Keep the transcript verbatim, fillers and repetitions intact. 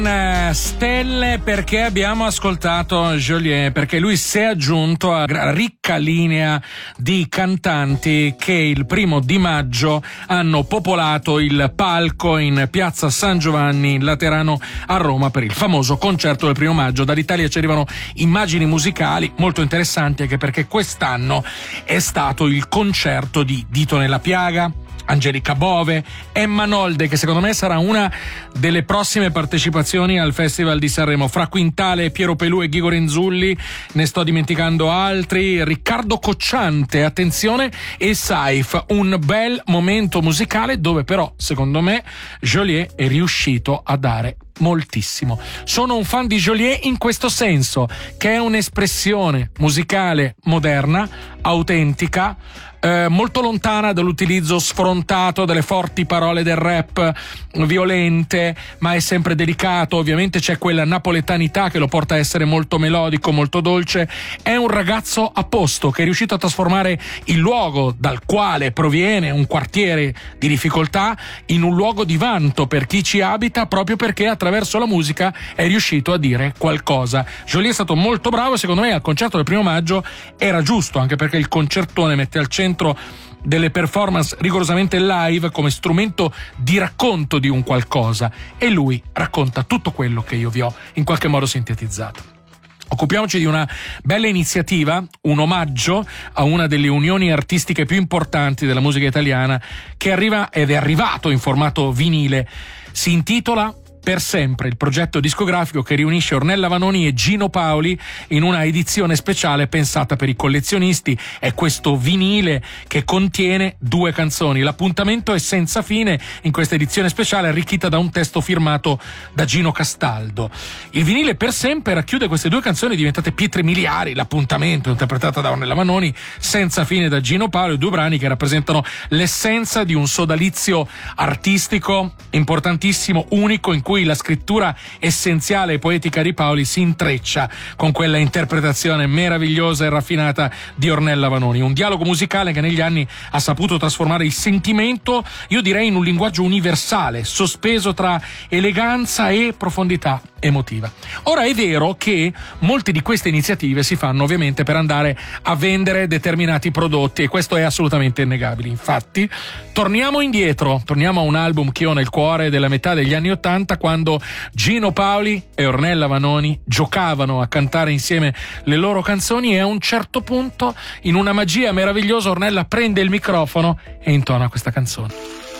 Stelle, perché abbiamo ascoltato Geolier, perché lui si è aggiunto a ricca linea di cantanti che il primo di maggio hanno popolato il palco in piazza San Giovanni in Laterano a Roma per il famoso concerto del primo maggio. Dall'Italia ci arrivano immagini musicali molto interessanti, anche perché quest'anno è stato il concerto di Dito Nella Piaga, Angelica Bove, Emma Nolde, che secondo me sarà una delle prossime partecipazioni al Festival di Sanremo, fra Quintale, Piero Pelù e Ghigo Renzulli, ne sto dimenticando altri, Riccardo Cocciante, attenzione, e Saif. Un bel momento musicale dove però, secondo me, Geolier è riuscito a dare moltissimo. Sono un fan di Geolier in questo senso, che è un'espressione musicale moderna, autentica, Eh, molto lontana dall'utilizzo sfrontato delle forti parole del rap violente, ma è sempre delicato. Ovviamente c'è quella napoletanità che lo porta a essere molto melodico, molto dolce. È un ragazzo a posto che è riuscito a trasformare il luogo dal quale proviene, un quartiere di difficoltà, in un luogo di vanto per chi ci abita, proprio perché attraverso la musica è riuscito a dire qualcosa. Geolier è stato molto bravo, secondo me al concerto del primo maggio era giusto, anche perché il concertone mette al centro delle performance rigorosamente live come strumento di racconto di un qualcosa, e lui racconta tutto quello che io vi ho in qualche modo sintetizzato. Occupiamoci di una bella iniziativa, un omaggio a una delle unioni artistiche più importanti della musica italiana, che arriva ed è arrivato in formato vinile. Si intitola Per Sempre, il progetto discografico che riunisce Ornella Vanoni e Gino Paoli in una edizione speciale pensata per i collezionisti. È questo vinile che contiene due canzoni. L'appuntamento è senza fine in questa edizione speciale, arricchita da un testo firmato da Gino Castaldo. Il vinile Per Sempre racchiude queste due canzoni diventate pietre miliari. L'appuntamento, interpretata da Ornella Vanoni, Senza Fine da Gino Paoli, due brani che rappresentano l'essenza di un sodalizio artistico importantissimo, unico, in cui la scrittura essenziale e poetica di Paoli si intreccia con quella interpretazione meravigliosa e raffinata di Ornella Vanoni. Un dialogo musicale che negli anni ha saputo trasformare il sentimento, io direi, in un linguaggio universale, sospeso tra eleganza e profondità emotiva. Ora è vero che molte di queste iniziative si fanno ovviamente per andare a vendere determinati prodotti, e questo è assolutamente innegabile. Infatti torniamo indietro, torniamo a un album che ho nel cuore della metà degli anni Ottanta, quando Gino Paoli e Ornella Vanoni giocavano a cantare insieme le loro canzoni, e a un certo punto, in una magia meravigliosa, Ornella prende il microfono e intona questa canzone.